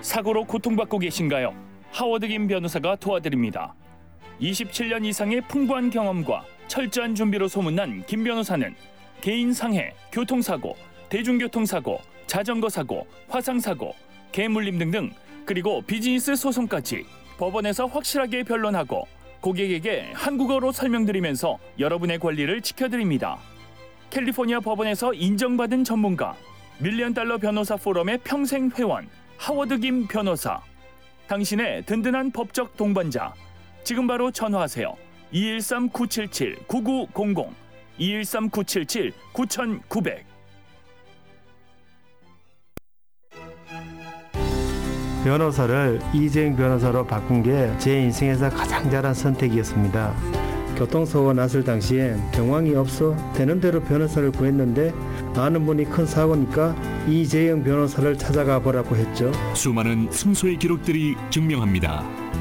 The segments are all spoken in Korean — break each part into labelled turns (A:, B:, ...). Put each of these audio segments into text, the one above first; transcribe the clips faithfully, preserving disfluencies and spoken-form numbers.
A: 사고로 고통받고 계신가요? 하워드 김 변호사가 도와드립니다. 이십칠 년 이상의 풍부한 경험과 철저한 준비로 소문난 김 변호사는 개인 상해, 교통사고, 대중교통사고, 자전거 사고, 화상사고, 개물림 등등, 그리고 비즈니스 소송까지 법원에서 확실하게 변론하고 고객에게 한국어로 설명드리면서 여러분의 권리를 지켜드립니다. 캘리포니아 법원에서 인정받은 전문가, 밀리언 달러 변호사 포럼의 평생 회원, 하워드 김 변호사. 당신의 든든한 법적 동반자. 지금 바로 전화하세요. 이일삼 구칠칠 구구공공, 이일삼 구칠칠 구구공공.
B: 변호사를 이재용 변호사로 바꾼 게 제 인생에서 가장 잘한 선택이었습니다. 교통사고가 났을 당시엔 정황이 없어 되는 대로 변호사를 구했는데 아는 분이 큰 사고니까 이재용 변호사를 찾아가 보라고 했죠.
C: 수많은 승소의 기록들이 증명합니다.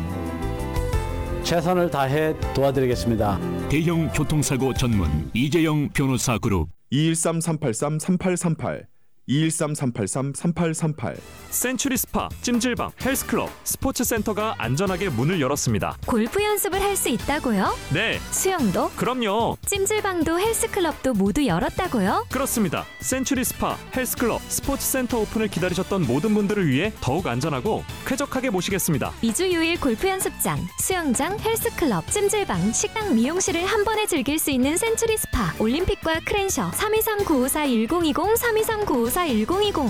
D: 최선을 다해 도와드리겠습니다.
C: 대형 교통사고 전문 이재용 변호사 그룹.
E: 이일삼 삼팔삼 삼팔삼팔, 이일삼 삼팔삼 삼팔삼팔.
F: 센츄리 스파, 찜질방, 헬스클럽, 스포츠센터가 안전하게 문을 열었습니다.
G: 골프 연습을 할 수 있다고요?
F: 네.
G: 수영도?
F: 그럼요.
G: 찜질방도 헬스클럽도 모두 열었다고요?
F: 그렇습니다. 센츄리 스파, 헬스클럽, 스포츠센터 오픈을 기다리셨던 모든 분들을 위해 더욱 안전하고 쾌적하게 모시겠습니다.
G: 이 주 유 일 골프 연습장, 수영장, 헬스클럽, 찜질방, 식당, 미용실을 한 번에 즐길 수 있는 센츄리 스파, 올림픽과 크랜셔. 삼이삼 구오사 일공이공, 삼이삼 구오사 일공이공.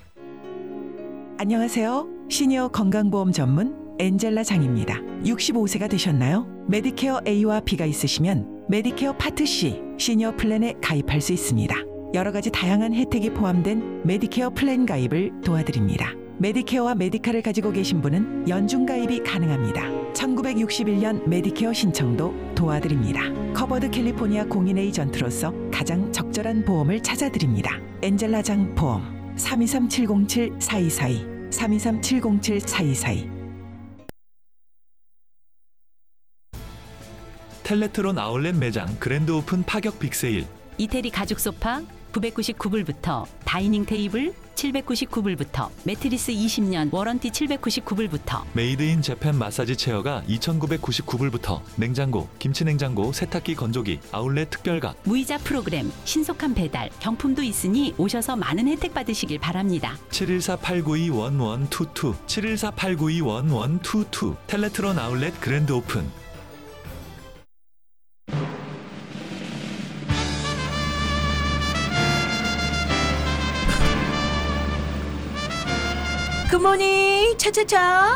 H: 안녕하세요. 시니어 건강보험 전문 엔젤라 장입니다. 육십오 세가 되셨나요? 메디케어 A와 B가 있으시면 메디케어 파트 C 시니어 플랜에 가입할 수 있습니다. 여러 가지 다양한 혜택이 포함된 메디케어 플랜 가입을 도와드립니다. 메디케어와 메디카를 가지고 계신 분은 연중 가입이 가능합니다. 천구백육십일 년 메디케어 신청도 도와드립니다. 커버드 캘리포니아 공인 에이전트로서 가장 적절한 보험을 찾아드립니다. 엔젤라 장 보험 삼이삼 칠공칠 사이사이, 삼이삼 칠공칠 사이사이.
I: 텔레트론 아울렛 매장 그랜드 오픈 파격 빅세일.
J: 이태리 가죽 소파 구백구십구 불부터, 다이닝 테이블 칠백구십구 불부터, 매트리스 이십 년 워런티 칠백구십구 불부터,
I: 메이드 인 재팬 마사지 체어가 이천구백구십구 불부터, 냉장고, 김치냉장고, 세탁기 건조기, 아울렛 특별각,
J: 무이자 프로그램, 신속한 배달, 경품도 있으니 오셔서 많은 혜택 받으시길 바랍니다.
I: 칠일사 팔구이 일일이이, 칠일사 팔구이 일일이이. 텔레트론 아울렛 그랜드 오픈.
K: 굿모닝 차차차.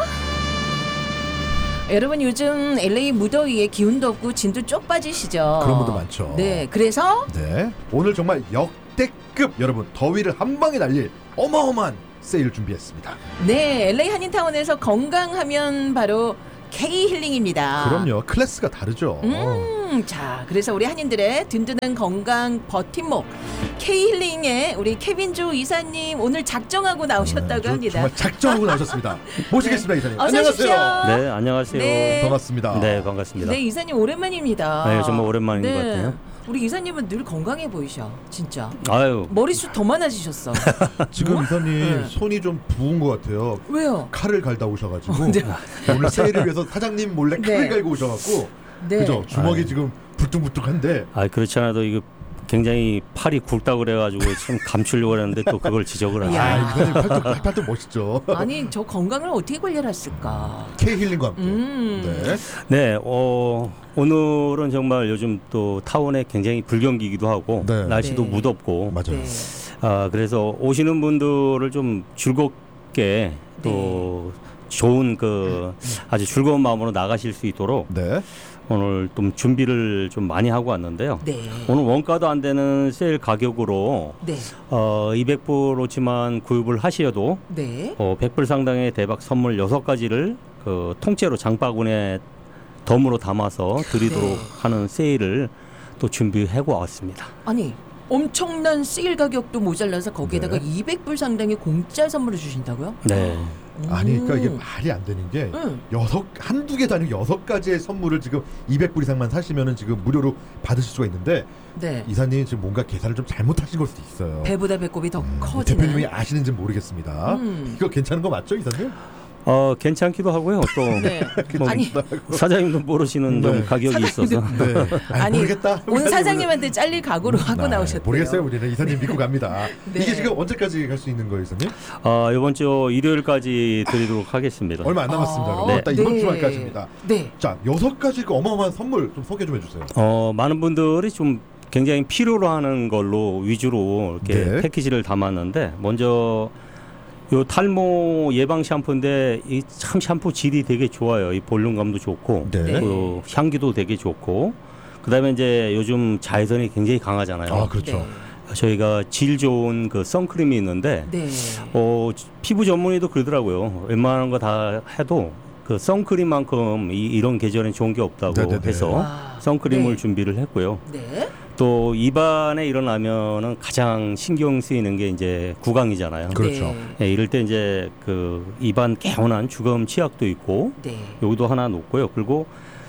K: 여러분 요즘 엘에이 무더위에 기운도 없고 진도 쪽 빠지시죠?
L: 그런 분들 많죠.
K: 네, 그래서
L: 네, 오늘 정말 역대급 여러분 더위를 한 방에 날릴 어마어마한 세일을 준비했습니다.
K: 네, 엘에이 한인타운에서 건강하면 바로 K-힐링입니다.
L: 그럼요, 클래스가 다르죠.
K: 음, 자, 그래서 우리 한인들의 든든한 건강 버팀목 K-힐링에 우리 케빈조 이사님 오늘 작정하고 나오셨다고
L: 네,
K: 합니다.
L: 정말 작정하고 나오셨습니다. 모시겠습니다. 네. 이사님.
K: 어서
L: 안녕하세요.
K: 오십시오.
B: 네, 안녕하세요.
K: 네.
L: 반갑습니다.
B: 네, 반갑습니다.
K: 네, 이사님 오랜만입니다.
B: 네, 정말 오랜만인
K: 네.
B: 것 같아요.
K: 우리 이사님은 늘 건강해 보이셔, 진짜.
B: 아유.
K: 머리숱 더 많아지셨어.
L: 지금
K: 뭐?
L: 이사님
K: 네.
L: 손이 좀 부은 것 같아요.
K: 왜요?
L: 칼을 갈다 오셔가지고
K: 어, 네.
L: 오늘 세일을 위해서 사장님 몰래 칼을
K: 네.
L: 갈고 오셔갖고
K: 네.
L: 그죠? 주먹이
B: 아유.
L: 지금 불뚝불뚝한데.
B: 아, 그렇지 않아도 이거 굉장히 팔이 굵다고 그래가지고 참 감추려고 했는데 또 그걸 지적을 하네.
L: 아, 이사님 팔뚝 팔뚝 멋있죠.
K: 아니, 저 건강을 어떻게 관리했을까?
L: K 힐링과 함께.
K: 음.
L: 네.
B: 네, 어, 오늘은 정말 요즘 또 타운에 굉장히 불경기이기도 하고
L: 네.
B: 날씨도
K: 네.
B: 무덥고
L: 맞아요.
K: 네.
B: 아, 그래서 오시는 분들을 좀 즐겁게 또 좋은 그 아주 즐거운 마음으로 나가실 수 있도록
L: 네.
B: 오늘 좀 준비를 좀 많이 하고 왔는데요.
K: 네.
B: 오늘 원가도 안 되는 세일 가격으로
K: 네.
B: 어, 이백 불어치만 구입을 하셔도
K: 네.
B: 어, 백 불 상당의 대박 선물 여섯 가지를 그 통째로 장바구니에 덤으로 담아서 드리도록
K: 네.
B: 하는 세일을 또 준비하고 왔습니다.
K: 아니, 엄청난 세일 가격도 모자라서 거기에다가
L: 네.
K: 이백 불 상당의 공짜 선물을 주신다고요?
B: 네.
L: 아니, 그러니까 이게
K: 음.
L: 말이 안 되는 게
K: 응.
L: 여섯 한두 개 단위 여섯 가지의 선물을 지금 이백 불 이상만 사시면은 지금 무료로 받으실 수가 있는데
K: 네.
L: 이사님 지금 뭔가 계산을 좀 잘못하신 걸 수도 있어요.
K: 배보다 배꼽이 더
L: 음,
K: 커지는.
L: 대표님이 아시는지 모르겠습니다.
K: 음.
L: 이거 괜찮은 거 맞죠, 이사님?
M: 어 괜찮기도 하고요. 또
K: 네.
M: 뭐
K: 아니
M: 사장님도 모르시는
L: 네.
M: 좀 가격이 있어서.
L: 네. 아니,
K: 아니
L: 모르겠다.
K: 온 사장님한테 잘릴 각오로 하고
L: 아,
K: 나오셨대요.
L: 모르겠어요. 우리는 이사님 믿고 갑니다.
K: 네.
L: 이게 지금 언제까지 갈 수 있는 거예요, 이사님?
M: 어, 이번 주 일요일까지 드리도록 하겠습니다.
L: 얼마 안 남았습니다.
K: 아,
L: 그럼 딱 이번
K: 네.
L: 주말까지입니다.
K: 네.
L: 자, 여섯 가지 그 어마어마한 선물 좀 소개 좀 해주세요.
M: 어, 많은 분들이 좀 굉장히 필요로 하는 걸로 위주로 이렇게
L: 네.
M: 패키지를 담았는데 먼저 요 탈모 예방 샴푸인데 이 참 샴푸 질이 되게 좋아요. 이 볼륨감도 좋고
L: 네.
M: 그 향기도 되게 좋고 그다음에 이제 요즘 자외선이 굉장히 강하잖아요.
L: 아, 그렇죠.
K: 네.
M: 저희가 질 좋은 그 선크림이 있는데
K: 네.
M: 어, 피부 전문의도 그러더라고요. 웬만한 거 다 해도 그 선크림만큼 이, 이런 계절엔 좋은 게 없다고
L: 네네네.
M: 해서
K: 아,
M: 선크림을
K: 네.
M: 준비를 했고요.
K: 네.
M: 또 입안에 일어나면은 가장 신경 쓰이는 게 이제 구강이잖아요.
L: 그렇죠.
K: 네.
M: 네, 이럴 때 이제 그 입안 개운한 주검 치약도 있고
K: 네.
M: 여기도 하나 놓고요. 그리고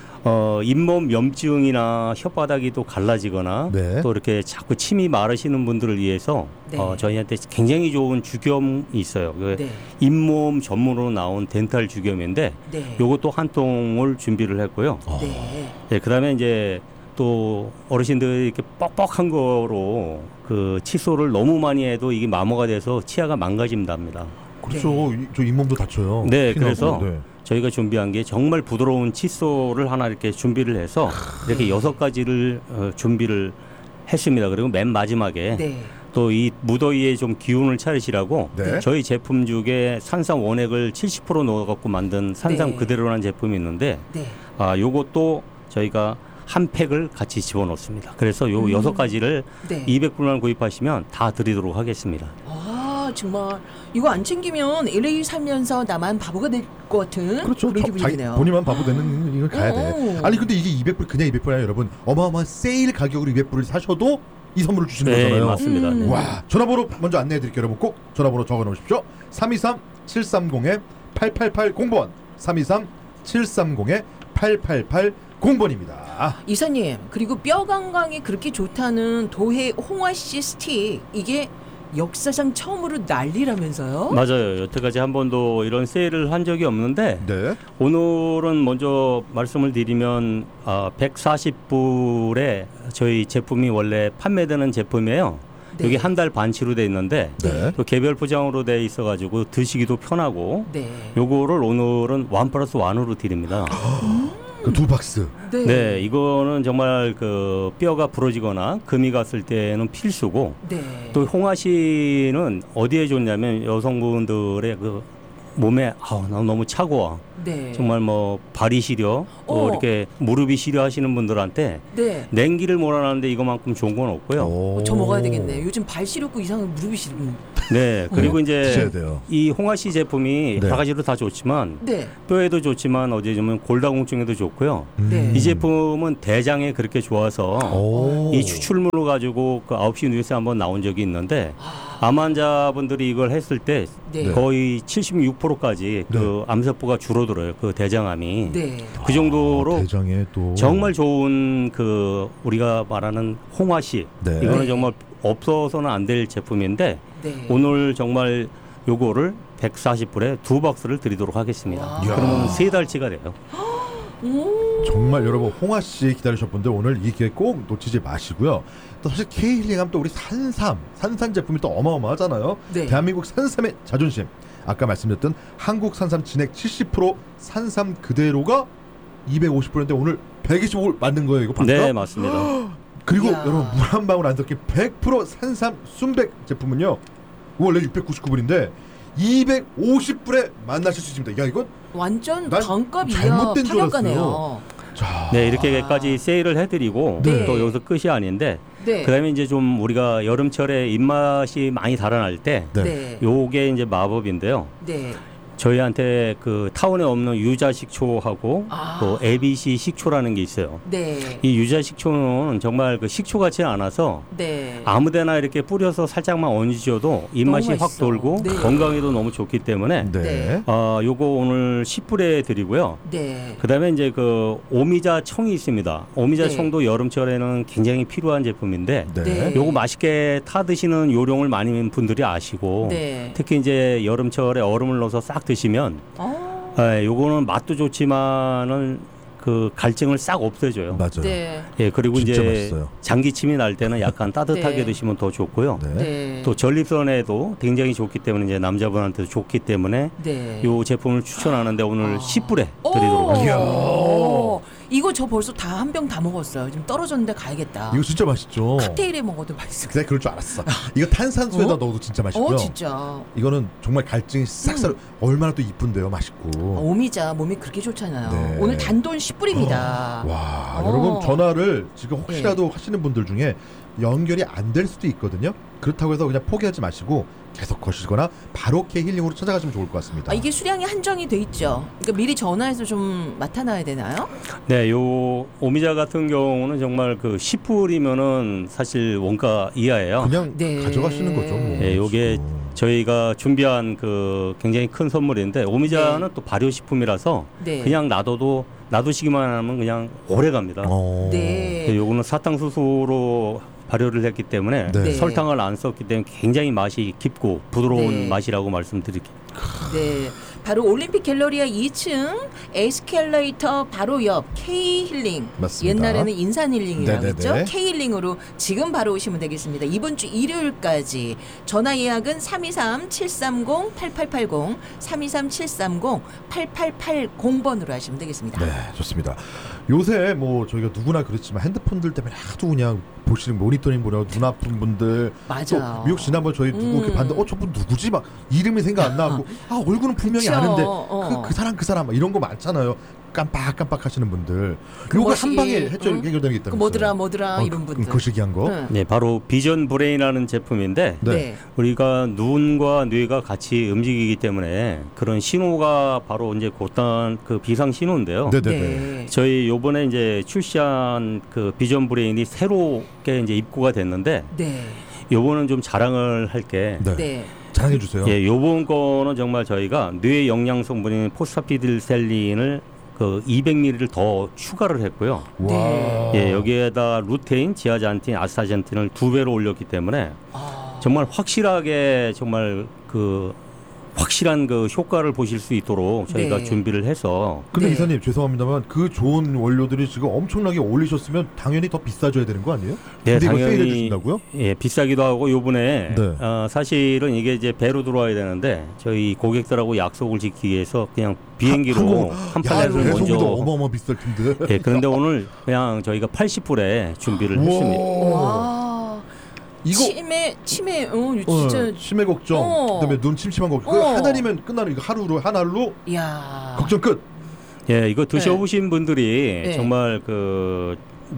M: 어, 잇몸 염증이나 혓바닥이 또 갈라지거나
L: 네.
M: 또 이렇게 자꾸 침이 마르시는 분들을 위해서
K: 네.
M: 어, 저희한테 굉장히 좋은 주겸이 있어요. 그
K: 네.
M: 잇몸 전문으로 나온 덴탈 주겸인데
K: 네.
M: 요것도 한 통을 준비를 했고요.
K: 네.
M: 네, 그다음에 이제 또 어르신들이 이렇게 뻑뻑한 거로 그 칫솔을 너무 많이 해도 이게 마모가 돼서 치아가 망가진답니다.
L: 그렇죠. 이- 저 잇몸도 다쳐요.
M: 네,
L: 피나고.
M: 그래서
L: 네.
M: 저희가 준비한 게 정말 부드러운 칫솔을 하나 이렇게 준비를 해서 이렇게 여섯 가지를 어, 준비를 했습니다. 그리고 맨 마지막에
K: 네.
M: 또 이 무더위에 좀 기운을 차리시라고
L: 네.
M: 저희 제품 중에 산삼 원액을 칠십 퍼센트 넣어갖고 만든 산삼
K: 네.
M: 그대로라는 제품이 있는데
K: 네.
M: 아 요것도 저희가 한 팩을 같이 집어넣습니다. 그래서 요
K: 음.
M: 여섯 가지를
K: 네.
M: 이백 불만 구입하시면 다 드리도록 하겠습니다.
K: 아 정말 이거 안 챙기면 엘에이 살면서 나만 바보가 될 것 같은
L: 그렇죠.
K: 그런
L: 저-
K: 기분이네요.
L: 본인만 바보 되는 이걸 가야 돼.
K: 오.
L: 아니 근데 이게 이백 불 그냥 이백 불이 아니라 여러분 어마어마한 세일 가격으로 이백 불을 사셔도 이 선물을 주시는
M: 네,
L: 거잖아요.
M: 맞습니다.
K: 음.
L: 와, 전화번호 먼저 안내해 드릴게요. 여러분 꼭 전화번호 적어 놓으십시오. 삼이삼 칠삼공 팔팔팔공 번 삼이삼 칠삼공 팔팔팔공 번입니다.
K: 이사님 그리고 뼈 건강에 그렇게 좋다는 도해 홍화씨 스틱 이게 역사상 처음으로 난리라면서요?
M: 맞아요. 여태까지 한 번도 이런 세일을 한 적이 없는데
L: 네.
M: 오늘은 먼저 말씀을 드리면 아, 백사십 불에 저희 제품이 원래 판매되는 제품이에요.
K: 네.
M: 여기 한 달 반치로 돼 있는데
L: 네.
M: 또 개별 포장으로 돼 있어가지고 드시기도 편하고
K: 네.
M: 요거를 오늘은 원 플러스 원으로 드립니다.
L: 그 두 박스.
K: 네.
M: 네, 이거는 정말 그 뼈가 부러지거나 금이 갔을 때는 필수고
K: 네.
M: 또 홍화씨는 어디에 좋냐면 여성분들의 그 몸에 아, 나 너무 차가워.
K: 네.
M: 정말 뭐 발이 시려 또
K: 어.
M: 이렇게 무릎이 시려 하시는 분들한테
K: 네.
M: 냉기를 몰아넣는데 이거만큼 좋은 건 없고요.
L: 오.
K: 저 먹어야 되겠네. 요즘 발 시렵고 이상한 무릎이 시렵.
M: 네, 그리고 이제
L: 드셔야 돼요.
M: 이 홍화씨 제품이
L: 네.
M: 여러 가지로 다 좋지만
K: 네.
M: 뼈에도 좋지만 어디에 보면 골다공증에도 좋고요.
K: 네.
M: 이 제품은 대장에 그렇게 좋아서
L: 오.
M: 이 추출물을 가지고 그 아홉 시 뉴스에 한번 나온 적이 있는데 암 환자분들이 이걸 했을 때
K: 네.
M: 거의 칠십육 퍼센트까지 그 암세포가 줄어들어요. 그 대장암이.
K: 네.
M: 그 정도로
L: 아, 대장에 또
M: 정말 좋은 그 우리가 말하는 홍화씨
L: 네.
M: 이거는
K: 네.
M: 정말 없어서는 안 될 제품인데
K: 네.
M: 오늘 정말 요거를 백사십 불에 두 박스를 드리도록 하겠습니다.
K: 와.
M: 그러면 세 달치가 돼요.
K: 오.
L: 정말 여러분 홍아 씨 기다리셨는데 오늘 이 기회 꼭 놓치지 마시고요. 또 사실 K힐링 하면 또 우리 산삼, 산산 제품이 또 어마어마하잖아요.
K: 네.
L: 대한민국 산삼의 자존심. 아까 말씀드렸던 한국 산삼 진액 칠십 퍼센트 산삼 그대로가 이백오십 불인데 오늘 백이십오 불 맞는 거예요, 이거 방금?
M: 네, 맞습니다.
L: 그리고
K: 이야.
L: 여러분 물 한 방울 안 섞인 백 퍼센트 산삼 순백 제품은요. 원래 육백구십구 불인데 이백오십 불에 만나실 수 있습니다. 야, 이건
K: 완전
L: 난
K: 반값 이하
L: 잘못된 줄
K: 파격가네요.
L: 자.
M: 네, 이렇게까지 세일을 해드리고
K: 네.
M: 또 여기서 끝이 아닌데
K: 네.
M: 그다음에 이제 좀 우리가 여름철에 입맛이 많이 달아날 때
L: 네.
K: 네.
M: 요게 이제 마법인데요.
K: 네.
M: 저희한테 그 타운에 없는 유자 식초하고
K: 아.
M: 또 에이비씨 식초라는 게 있어요.
K: 네.
M: 이 유자 식초는 정말 그 식초 같지 않아서
K: 네.
M: 아무데나 이렇게 뿌려서 살짝만 얹어도 입맛이
K: 너무
M: 확
K: 맛있어.
M: 돌고
K: 네.
M: 건강에도 너무 좋기 때문에
L: 네.
M: 어, 요거 오늘 십 불에 드리고요.
K: 네.
M: 그다음에 이제 그 오미자 청이 있습니다. 오미자
K: 네.
M: 청도 여름철에는 굉장히 필요한 제품인데
K: 네.
M: 요거 맛있게 타 드시는 요령을 많은 분들이 아시고
K: 네.
M: 특히 이제 여름철에 얼음을 넣어서 싹 드시면
K: 어.
M: 예, 요거는 맛도 좋지만은 그 갈증을 싹 없애줘요.
L: 맞아요.
K: 네.
M: 예, 그리고
L: 진짜
M: 이제
L: 맛있어요.
M: 장기침이 날 때는 약간 따뜻하게
K: 네.
M: 드시면 더 좋고요.
K: 네.
M: 또 전립선에도 굉장히 좋기 때문에 이제 남자분한테도 좋기 때문에
K: 네.
M: 요 제품을 추천하는데 오늘 십 불에 드리도록 하겠습니다.
K: 오. 이거 저 벌써 다 한 병 다 먹었어요. 지금 떨어졌는데 가야겠다.
L: 이거 진짜 맛있죠.
K: 칵테일에 먹어도 맛있어.
L: 그래 그럴 줄 알았어. 이거 탄산수에다
K: 어?
L: 넣어도 진짜 맛있고요.
K: 어, 진짜.
L: 이거는 정말 갈증이 싹싹 얼마나 또 이쁜데요, 맛있고.
K: 어, 오미자 몸이 그렇게 좋잖아요.
L: 네.
K: 오늘 단돈 십 불입니다.
L: 와,
K: 어.
L: 여러분 전화를 지금 혹시라도
K: 네.
L: 하시는 분들 중에 연결이 안 될 수도 있거든요. 그렇다고 해서 그냥 포기하지 마시고 계속 거시거나 바로 K힐링으로 찾아가시면 좋을 것 같습니다.
K: 아, 이게 수량이 한정이 돼 있죠. 그러니까 미리 전화해서 좀 맡아놔야 되나요?
M: 네, 요 오미자 같은 경우는 정말 그 십 불이면은 사실 원가 이하예요.
L: 그냥
K: 네.
L: 가져가시는 거죠. 뭐.
M: 예, 요게 저희가 준비한 그 굉장히 큰 선물인데 오미자는 또 발효식품이라서
K: 네.
M: 그냥 놔둬도 놔두시기만 하면 그냥 오래 갑니다.
L: 어.
K: 네.
M: 예, 요거는 사탕수수로 발효를 했기 때문에
L: 네.
M: 설탕을 안 썼기 때문에 굉장히 맛이 깊고 부드러운
K: 네.
M: 맛이라고 말씀드릴게요.
K: 네. 바로 올림픽 갤러리아 이 층 에스컬레이터 바로 옆 K힐링.
L: 맞습니다.
K: 옛날에는 인산힐링이라고
L: 네네네.
K: 했죠. K힐링으로 지금 바로 오시면 되겠습니다. 이번 주 일요일까지 전화 예약은 삼이삼 칠삼공 팔팔팔공 삼이삼 칠삼공 팔팔팔공 번으로 하시면 되겠습니다.
L: 네, 좋습니다. 요새 뭐 저희가 누구나 그렇지만 핸드폰들 때문에 하도 그냥 보시는 모니터링 보려고 눈 아픈 분들
K: 맞아요.
L: 또 미국 지난번 저희 누구
K: 음.
L: 이렇게 봤는데 어 저분 누구지 막 이름이 생각 안 나고 아 얼굴은 분명히
K: 그쵸.
L: 아는데
K: 어.
L: 그, 그 사람 그 사람 막 이런 거 많잖아요. 깜빡깜빡 하시는 분들
K: 그
L: 요거
K: 멋이,
L: 한 방에 해결,
K: 응?
L: 해결되는 게 있다면서요.
K: 그 뭐더라 뭐더라
L: 어,
K: 이런
L: 그,
K: 분들.
L: 거시기한 거.
K: 응.
M: 네, 바로 비전 브레인이라는 제품인데
L: 네.
K: 네.
M: 우리가 눈과 뇌가 같이 움직이기 때문에 그런 신호가 바로 이제 곧단 그 비상 신호인데요.
L: 네네네.
K: 네.
M: 저희 요번에 이제 출시한 그 비전 브레인이 새롭게 이제 입고가 됐는데
K: 네.
M: 요번은 좀 자랑을 할게.
L: 네.
K: 네.
L: 자랑해 주세요.
M: 예, 요번 거는 정말 저희가 뇌 영양 성분인 포스파피딜셀린을 그 이백 밀리리터를 더 추가를 했고요.
L: 와.
M: 예, 여기에다 루테인, 지아잔틴, 아스타젠틴을 두 배로 올렸기 때문에
K: 아.
M: 정말 확실하게 정말 그 확실한 그 효과를 보실 수 있도록 저희가
K: 네.
M: 준비를 해서
L: 근데
K: 네.
L: 이사님 죄송합니다만 그 좋은 원료들이 지금 엄청나게 올리셨으면 당연히 더 비싸져야 되는 거 아니에요?
M: 네,
L: 근데 이거 세일해
M: 당연히
L: 주신다고요?
M: 예, 비싸기도 하고 요번에
L: 네.
M: 어, 사실은 이게 이제 배로 들어와야 되는데 저희 고객들하고 약속을 지키기 위해서 그냥 비행기로 한
L: 야,
M: 팔렛을 먼저
L: 배송비도 어마어마 비쌀 텐데.
M: 예, 그런데 오늘 그냥 저희가 팔십 불에 준비를 했습니다.
K: 와.
L: 이거
K: 치매 치매 어
L: 어,
K: 진짜
L: 치매 걱정,
K: 어.
L: 그다음에 눈 침침한 걱정.
K: 어.
L: 그 하나니면 끝나는 이거 하루로 하나로
K: 야.
L: 걱정 끝.
M: 예, 이거 드셔보신 분들이
K: 네.
M: 정말 그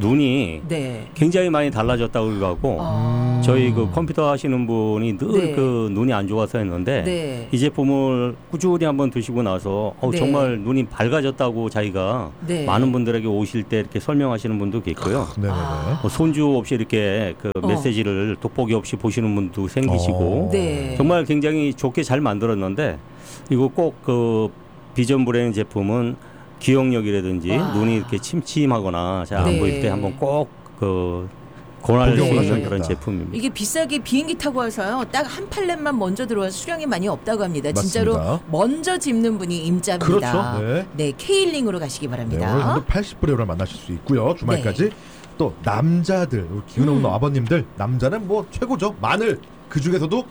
M: 눈이
K: 네.
M: 굉장히 많이 달라졌다고 하고
K: 아.
M: 저희 그 컴퓨터 하시는 분이 늘
K: 네.
M: 그 눈이 안 좋아서 했는데
K: 네.
M: 이 제품을 꾸준히 한번 드시고 나서 어,
K: 네.
M: 정말 눈이 밝아졌다고 자기가
K: 네.
M: 많은 분들에게 오실 때 이렇게 설명하시는 분도 계시고요.
L: 네네네.
K: 아.
M: 뭐 손주 없이 이렇게 그
K: 어.
M: 메시지를 돋보기 없이 보시는 분도 생기시고
L: 어.
K: 네.
M: 정말 굉장히 좋게 잘 만들었는데 이거 꼭 그 비전 브레인 제품은 기억력이라든지
K: 와.
M: 눈이 이렇게 침침하거나 잘 안
K: 네.
M: 보일 때 한번 꼭 그 권할 수
L: 복용을
M: 있는
L: 하셔야겠다.
M: 그런 제품입니다.
K: 이게 비싸게 비행기 타고 와서요. 딱 한 팔렛만 먼저 들어와서 수량이 많이 없다고 합니다. 진짜로
L: 맞습니다.
K: 먼저 집는 분이 임자입니다.
L: 그렇죠. 네.
K: 네, K힐링으로 가시기
L: 네,
K: 바랍니다.
L: 오늘 근데 팔십 불에 오늘 만나실 수 있고요. 주말까지
K: 네.
L: 또 남자들 우리 기운 없는
K: 음.
L: 아버님들 남자는 뭐 최고죠. 마늘 그 중에서도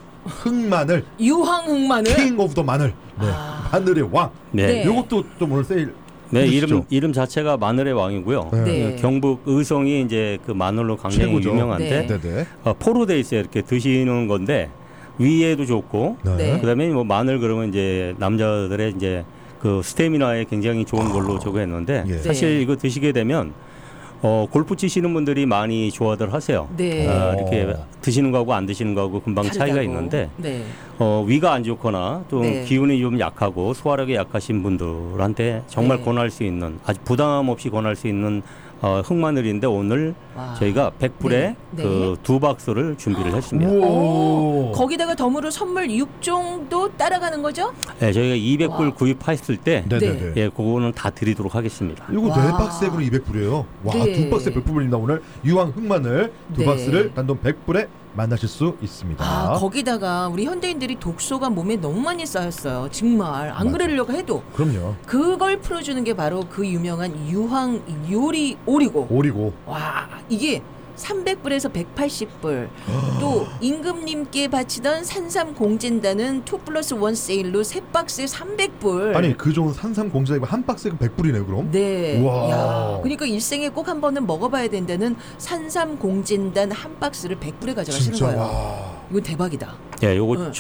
L: 흑마늘
K: 유황 흑마늘.
L: 킹 오브 더 마늘. 네.
K: 아.
L: 마늘의 왕.
M: 네,
K: 네.
L: 요것도 좀 오늘 세일.
M: 네,
L: 해주시죠.
M: 이름 이름 자체가 마늘의 왕이고요.
L: 네.
K: 네.
M: 경북 의성이 이제 그 마늘로 굉장히
L: 최고죠.
M: 유명한데
K: 네.
L: 네네.
M: 어, 포로 돼 있어요. 이렇게 드시는 건데 위에도 좋고
L: 네.
K: 네.
M: 그다음에 뭐 마늘 그러면 이제 남자들의 이제 그 스태미나에 굉장히 좋은 걸로 저거 했는데
L: 예.
M: 사실
K: 네.
M: 이거 드시게 되면 어, 골프 치시는 분들이 많이 좋아들 하세요.
K: 네.
M: 아, 이렇게 드시는 거하고 안 드시는 거하고 금방
K: 다르다고.
M: 차이가 있는데
K: 네.
M: 어, 위가 안 좋거나 좀
K: 네.
M: 기운이 좀 약하고 소화력이 약하신 분들한테 정말
K: 네.
M: 권할 수 있는 아주 부담 없이 권할 수 있는 어, 흑마늘인데 오늘
K: 와.
M: 저희가 백 불에
K: 네.
M: 그 두 박스를 준비를 했습니다.
K: 오, 거기다가 덤으로 선물 육 종도 따라가는 거죠?
M: 네, 저희가 이백 불
K: 와.
M: 구입했을 때
L: 네네네.
M: 예, 그거는 다 드리도록 하겠습니다.
L: 이거
K: 와.
L: 네 박스에 그럼 이백 불이에요. 와,
K: 네.
L: 두 박스에 백 불입니다. 오늘 유황 흑마늘 두
K: 네.
L: 박스를 단돈 백 불에 만나실 수 있습니다.
K: 아, 거기다가 우리 현대인들이 독소가 몸에 너무 많이 쌓였어요. 정말 안
L: 맞아.
K: 그러려고 해도
L: 그럼요.
K: 그걸 풀어주는 게 바로 그 유명한 유황 요리 오리고.
L: 오리고.
K: 와, 이게 삼백 불에서 백팔십 불. 또 임금님께 바치던 산삼 공진단은 투 플러스 원 세일로 세 박스에 삼백 불.
L: 아니 그 좋은 산삼 공자이고 한 박스에 백 불이네요 그럼?
K: 네.
L: 우와.
K: 야, 그러니까 일생에 꼭 한 번은 먹어봐야 된다는 산삼 공진단 한 박스를 백 불에 가져가시는
L: 진짜,
K: 거예요.
L: 와.
K: 이건 대박이다.
M: 예, 요거
K: 응.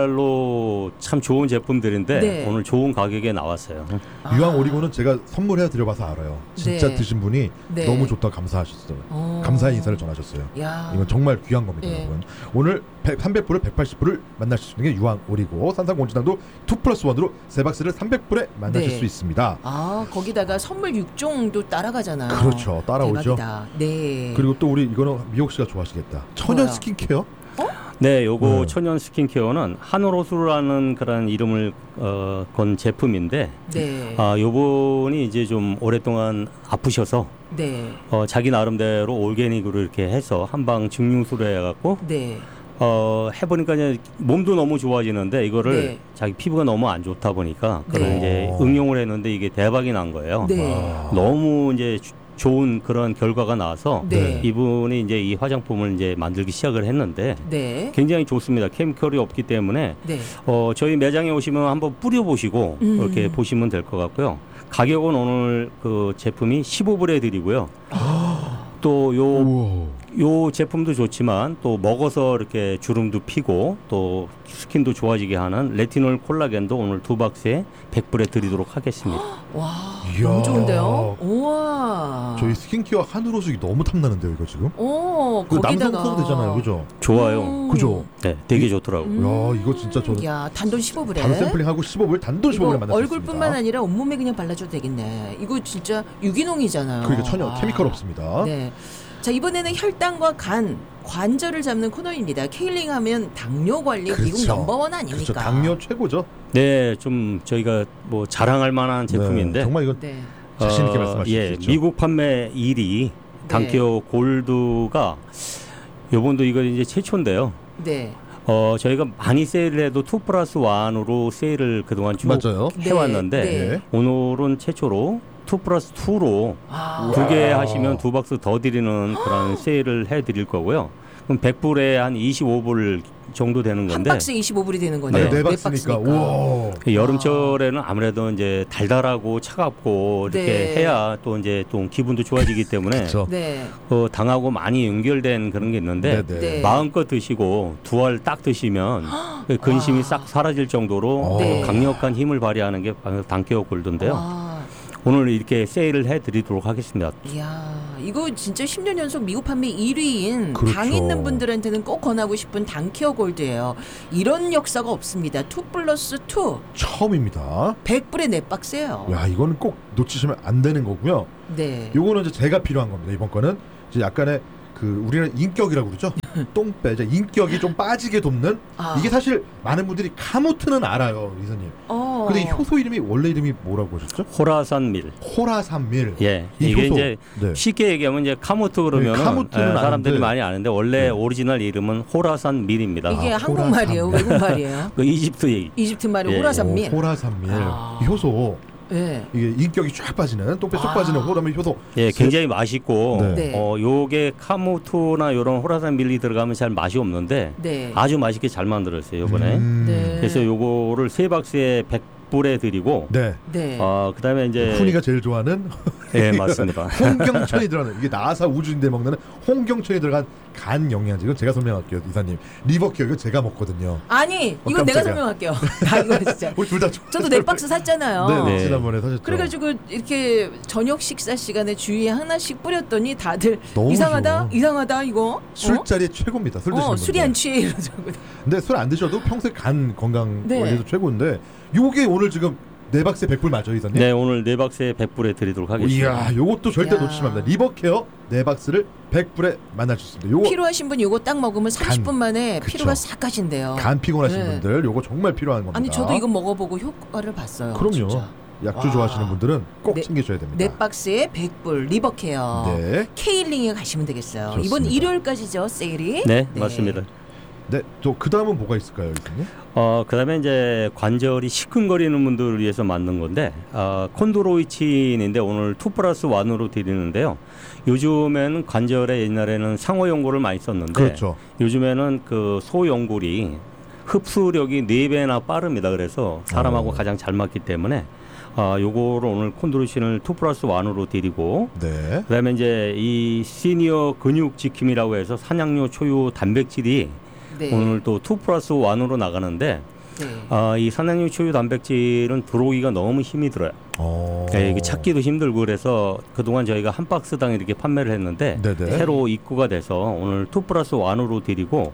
M: 정말로 참 좋은 제품들인데
K: 네.
M: 오늘 좋은 가격에 나왔어요.
L: 유황 오리고는 제가 선물해 드려봐서 알아요. 진짜
K: 네.
L: 드신 분이
K: 네.
L: 너무 좋다 감사하셨어요.
K: 어.
L: 감사의 인사를 전하셨어요.
K: 야.
L: 이건 정말 귀한 겁니다,
K: 네.
L: 여러분. 오늘 삼백 불을 백팔십 불을 만나실 수 있는 게 유황 오리고 산삼 공진단도 투 플러스 원으로 세 박스를 삼백 불에 만나실
K: 네.
L: 수 있습니다.
K: 아, 거기다가 선물 육 종도 따라가잖아요.
L: 그렇죠. 따라오죠.
K: 대박이다. 네.
L: 그리고 또 우리 이거는 미옥 씨가 좋아하시겠다. 천연
K: 뭐요?
L: 스킨케어?
M: 네, 요거
L: 네.
M: 천연 스킨케어는 한올호수라는 그런 이름을 어, 건 제품인데
K: 네.
M: 아, 요분이 이제 좀 오랫동안 아프셔서
K: 네.
M: 어, 자기 나름대로 올게닉으로 이렇게 해서 한방 증류수로 해갖고
K: 네.
M: 어, 해보니까 이제 몸도 너무 좋아지는데 이거를
K: 네.
M: 자기 피부가 너무 안 좋다 보니까 그걸
K: 네.
M: 이제 응용을 했는데 이게 대박이 난 거예요.
K: 네.
M: 너무 이제 주- 좋은 그런 결과가 나와서
K: 네.
M: 이분이 이제 이 화장품을 이제 만들기 시작을 했는데
K: 네.
M: 굉장히 좋습니다. 케미컬이 없기 때문에
K: 네.
M: 어, 저희 매장에 오시면 한번 뿌려보시고
K: 음.
M: 이렇게 보시면 될 것 같고요. 가격은 오늘 그 제품이 십오 불에 드리고요. 또 요 요 제품도 좋지만 또 먹어서 이렇게 주름도 피고 또 스킨도 좋아지게 하는 레티놀 콜라겐도 오늘 두 박스에 백 불에 드리도록 하겠습니다.
K: 와,
L: 이야.
K: 너무 좋은데요? 우와.
L: 저희 스킨케어 한우로숙이 너무 탐나는데요, 이거 지금?
K: 오,
L: 그 남성
K: 거기다가
L: 써도 되잖아요, 그죠?
M: 좋아요.
K: 음.
L: 그죠?
M: 네, 되게 좋더라고요.
L: 야, 이거 진짜 저는
K: 야, 단돈 십오 불에.
L: 바로 샘플링하고 십오 불 단돈 십오 불에
K: 이거
L: 만날 수 있습니다.
K: 얼굴뿐만 아니라 온몸에 그냥 발라줘도 되겠네. 이거 진짜 유기농이잖아요.
L: 그러니까 천연
K: 아.
L: 케미컬 없습니다.
K: 네. 자, 이번에는 혈당과 간, 관절을 잡는 코너입니다. 케일링 하면 당뇨 관리 미국
L: 그렇죠.
K: 넘버원 아닙니까?
L: 그렇죠. 당뇨 최고죠.
M: 네, 좀 저희가 뭐 자랑할 만한 제품인데
L: 네, 정말 이건
K: 네.
L: 자신 있게
M: 어,
L: 말씀하실
M: 예,
L: 수 있죠.
M: 미국 판매 일 위 단케어 골드가 요번도 이거 이제 최초인데요.
K: 네.
M: 어, 저희가 많이 세일을 해도 투 플러스 원으로 세일을 그동안 쭉
L: 맞아요.
M: 해왔는데
K: 네, 네.
M: 오늘은 최초로 투 플러스 투로
K: 아.
M: 두 개 하시면 두 박스 더 드리는 그런 세일을 해드릴 거고요. 그럼 백 불에 한 이십오 불 정도 되는
K: 한
M: 건데
K: 박스 이십오 불이 되는 거네요.
M: 네,
L: 네
K: 네
L: 박스니까.
K: 박스니까.
L: 우와.
M: 그 여름철에는 아무래도 이제 달달하고 차갑고 이렇게
K: 네.
M: 해야 또 이제 또 기분도 좋아지기 때문에
L: 그렇죠.
K: 네.
M: 그 당하고 많이 연결된 그런 게 있는데
L: 네,
K: 네.
M: 마음껏 드시고 두 알 딱 드시면 그 근심이
K: 와.
M: 싹 사라질 정도로
K: 네.
M: 강력한 힘을 발휘하는 게 단케어 골드인데요.
K: 와.
M: 오늘 이렇게 세일을 해드리도록 하겠습니다.
K: 이야, 이거 진짜 십 년 연속 미국 판매 일 위인
L: 그렇죠.
K: 당 있는 분들한테는 꼭 권하고 싶은 당케어 골드예요. 이런 역사가 없습니다. 투 플러스 투.
L: 처음입니다.
K: 백 불에 네 박스예요.
L: 야, 이거는 꼭 놓치시면 안 되는 거고요.
K: 네.
L: 요거는 이제 제가 필요한 겁니다. 이번 거는 이제 약간의 그 우리는 인격이라고 그러죠. 똥배 이제 인격이 좀 빠지게 돕는
K: 아.
L: 이게 사실 많은 분들이 카모트는 알아요, 이사님.
K: 어.
L: 근데 이 효소 이름이 원래 이름이 뭐라고 하셨죠?
M: 호라산밀.
L: 호라산밀.
M: 예,
L: 이
M: 이게
L: 효소.
M: 이제
L: 네.
M: 쉽게 얘기하면 이제 카모트 그러면
L: 네, 카모트는
M: 사람들이
L: 아는데.
M: 많이 아는데 원래
L: 네.
M: 오리지널 이름은 호라산밀입니다.
K: 이게
L: 아,
K: 한국말이에요,
L: 호라산밀.
K: 외국말이에요?
M: 그 이집트 얘기.
K: 이집트 말이
M: 예.
K: 호라산밀.
L: 어, 호라산밀.
K: 아.
L: 이 효소.
K: 예.
L: 이게 인격이 쫙 빠지는 똥배 쏙
K: 아.
L: 빠지는 호라밀 효소.
M: 예, 굉장히 맛있고
L: 네.
K: 네.
M: 어 요게 카모토나 요런 호라산 밀리 들어가면 잘 맛이 없는데
K: 네.
M: 아주 맛있게 잘 만들었어요, 이번에.
L: 음.
K: 네.
M: 그래서 요거를 세 박스에 백 불에 드리고
L: 네.
K: 네.
M: 어 그다음에 이제
L: 훈이가 제일 좋아하는
M: 예, 맞습니다.
L: 홍경천이 들어가는 이게 나사 우주인데 먹는 홍경천이 들어간 간 영양제. 이건 제가 설명할게요, 이사님. 리버케어 이거 제가 먹거든요.
K: 아니,
L: 어,
K: 이건 내가
L: 깜짝이야.
K: 설명할게요. 나 이거 진짜.
L: 우리 둘 다
K: 저도 네 박스 샀잖아요.
L: 네, 네. 지난번에 사셨죠.
K: 그래가지고 이렇게 저녁 식사 시간에 주위에 하나씩 뿌렸더니 다들
L: 너무
K: 이상하다,
L: 좋아.
K: 이상하다 이거.
L: 술자리 최고입니다. 술 드시는
K: 어,
L: 분들.
K: 술이 안 취해 이러더라고요.
L: 근데 술 안 드셔도 평소에 간 건강
K: 네.
L: 관리도 최고인데 요게 오늘 지금 네 박스에 백 불 맞죠, 이사님?
M: 네, 오늘 네 박스에 백 불에 드리도록 하겠습니다.
L: 이야, 요것도 절대
K: 이야.
L: 놓치시면 안 됩니다. 리버케어 네 박스를 백 불에 만날 수 있습니다. 요거
K: 필요하신 분 요거 딱 먹으면 삼십 분 만에
L: 그쵸.
K: 피로가 싹 가신대요.
L: 간 피곤하신
K: 네.
L: 분들 요거 정말 필요한 겁니다.
K: 아니 저도 이거 먹어보고 효과를 봤어요.
L: 그럼요.
K: 진짜.
L: 약주
K: 와.
L: 좋아하시는 분들은 꼭
K: 네,
L: 챙기셔야 됩니다.
K: 네 박스에 백 불 리버케어.
L: 네.
K: K힐링에 가시면 되겠어요.
L: 좋습니다.
K: 이번 일요일까지죠, 세일이.
M: 네, 맞습니다.
L: 네, 또 그 다음은 뭐가 있을까요, 이사님?
M: 어, 그다음에 이제 관절이 시큰거리는 분들을 위해서 만든 건데 어, 콘드로이친인데 오늘 투 플러스 원으로 드리는데요. 요즘에는 관절에 옛날에는 상어 연골을 많이 썼는데
L: 그렇죠.
M: 요즘에는 그 소연골이 흡수력이 네 배나 빠릅니다. 그래서 사람하고
L: 오.
M: 가장 잘 맞기 때문에 아, 요거를 오늘 콘드로이친을 투 플러스 원으로 드리고
L: 네.
M: 그다음에 이제 이 시니어 근육 지킴이라고 해서 산양료 초유 단백질이
K: 네.
M: 오늘 또 투 플러스 원으로 나가는데
K: 네.
M: 아, 이 산양류 초유 단백질은 들어오기가 너무 힘이 들어요.
L: 오.
M: 네, 이게 찾기도 힘들고 그래서 그동안 저희가 한 박스당 이렇게 판매를 했는데
L: 네네.
M: 새로 입고가 돼서 오늘 투 플러스 원으로 드리고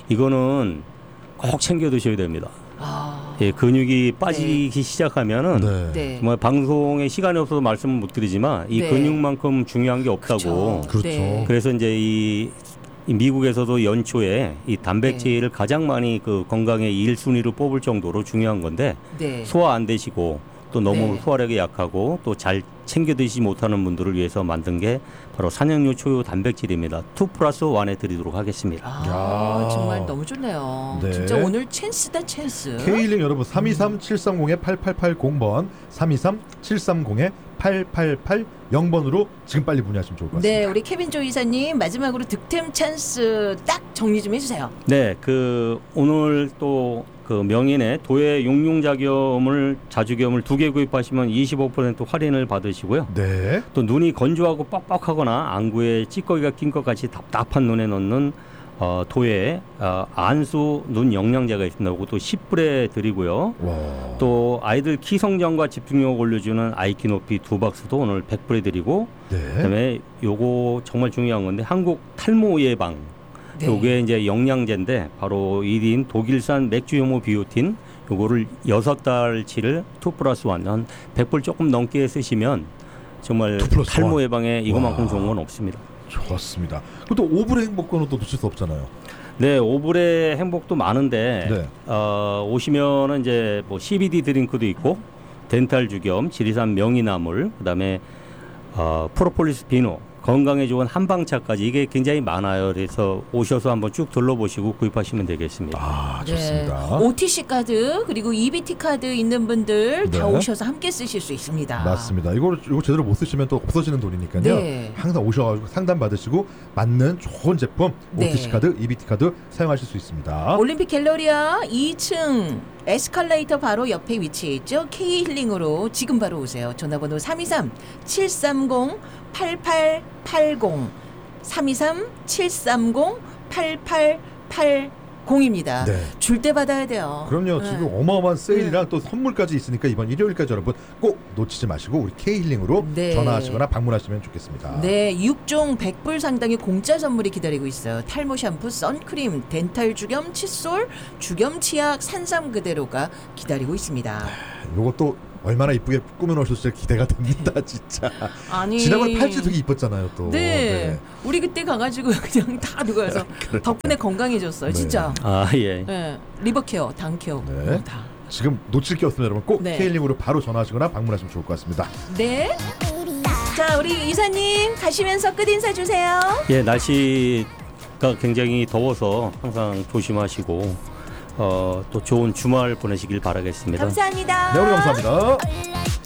M: 이거는 꼭 챙겨 드셔야 됩니다.
K: 아.
M: 예, 근육이 빠지기 시작하면은
L: 네.
K: 네.
M: 정말 방송에 시간이 없어서 말씀을 못 드리지만 이
K: 네.
M: 근육만큼 중요한 게 없다고.
K: 그쵸.
L: 그렇죠.
K: 네.
M: 그래서 이제 이 이 미국에서도 연초에 이 단백질을
K: 네.
M: 가장 많이 그 건강의 일 순위로 뽑을 정도로 중요한 건데
K: 네.
M: 소화 안 되시고 또 너무
K: 네.
M: 소화력이 약하고 또 잘 챙겨 드시지 못하는 분들을 위해서 만든 게 바로 산양류 초유 단백질입니다. 투 플러스 원에 드리도록 하겠습니다.
K: 아,
L: 야.
K: 정말 너무 좋네요.
L: 네.
K: 진짜 오늘 찬스다 찬스.
L: K힐링 여러분 삼이삼 칠삼공 팔팔팔공 번 삼이삼 칠삼공 팔팔팔영 번으로 지금 빨리 문의하시면 좋을 것 같습니다.
K: 네, 우리 케빈 조 이사님 마지막으로 득템 찬스 딱 정리 좀 해주세요.
M: 네, 그 오늘 또 그 명인의 도예 용융자겸을 자주겸을 두 개 구입하시면 이십오 퍼센트 할인을 받으시고요.
L: 네.
M: 또 눈이 건조하고 뻑뻑하거나 안구에 찌꺼기가 낀 것 같이 답답한 눈에 넣는 어, 도예 어, 안수 눈 영양제가 있습니다. 이것도 십 불에 드리고요.
L: 와.
M: 또 아이들 키 성장과 집중력 올려주는 아이키 높이 두 박스도 오늘 백 불에 드리고
L: 네.
M: 그다음에 요거 정말 중요한 건데 한국 탈모 예방
K: 네.
M: 요게 이제 영양제인데 바로 일 인 독일산 맥주 효모 비오틴 요거를 여섯 달치를 투 플러스 원 한 백 불 조금 넘게 쓰시면 정말
L: 투 플러스
M: 탈모
L: 원.
M: 예방에 이거만큼
L: 와.
M: 좋은 건 없습니다.
L: 좋았습니다. 그리고 또 오불의 행복권은 또 놓칠 수 없잖아요.
M: 네, 오불의 행복도 많은데
L: 네.
M: 어, 오시면은 이제 뭐 씨비디 드링크도 있고 덴탈 주겸, 지리산 명이나물, 그다음에 어, 프로폴리스 비누, 건강에 좋은 한방차까지 이게 굉장히 많아요. 그래서 오셔서 한번 쭉 둘러보시고 구입하시면 되겠습니다.
L: 아, 좋습니다.
K: 네. 오티씨 카드 그리고 이비티 카드 있는 분들 다
L: 네.
K: 오셔서 함께 쓰실 수 있습니다.
L: 맞습니다. 이거 이거 제대로 못 쓰시면 또 없어지는 돈이니까요.
K: 네.
L: 항상 오셔가지고 상담 받으시고 맞는 좋은 제품
K: 네.
L: 오티씨 카드, 이비티 카드 사용하실 수 있습니다.
K: 올림픽 갤러리아 이 층 에스컬레이터 바로 옆에 위치해 있죠. K힐링으로 지금 바로 오세요. 전화번호 삼이삼 칠삼공 팔팔팔공 삼이삼 칠삼공 팔팔팔공입니다.
L: 네.
K: 줄 때 받아야 돼요.
L: 그럼요.
K: 네.
L: 지금 어마어마한 세일이랑 또 선물까지 있으니까 이번 일요일까지 여러분 꼭 놓치지 마시고 우리 K힐링으로
K: 네.
L: 전화하시거나 방문하시면 좋겠습니다.
K: 네, 육 종 백 불 상당의 공짜 선물이 기다리고 있어요. 탈모 샴푸, 선크림, 덴탈 주겸, 칫솔, 주겸 치약, 산삼 그대로가 기다리고 있습니다.
L: 이것도 얼마나 이쁘게 꾸며놓으셨을지 기대가 됩니다, 진짜.
K: 아니
L: 지난번 팔찌 되게 이뻤잖아요, 또.
K: 네, 우리 그때 가가지고 그냥 다 누가 해서 덕분에 건강해졌어요,
L: 네.
K: 진짜.
M: 아, 예.
K: 네, 리버케어, 당케어
L: 네.
K: 어, 다.
L: 지금 놓칠 게 없으면 여러분 꼭
K: 네.
L: K힐링으로 바로 전화하시거나 방문하시면 좋을 것 같습니다.
K: 네. 자, 우리 이사님 가시면서 끝 인사 주세요.
M: 예, 날씨가 굉장히 더워서 항상 조심하시고 어, 또 좋은 주말 보내시길 바라겠습니다.
K: 감사합니다.
L: 네, 오늘 감사합니다.